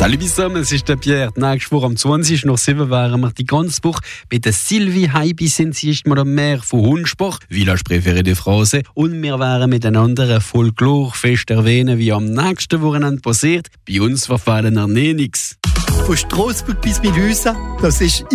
Salut zusammen, es ist der Pierre. Nächste Woche am 20. nach 7 wären wir die ganze Woche bei der Sylvie Heibi sind sie ist mal der Meer von Hundsbach, Village Préféré de France. Und wir wären miteinander ein Folklorfest erwähnen, wie am nächsten Wochenende passiert. Bei uns verfallen wir nichts. Von Strassburg bis Mühlhausen, das ist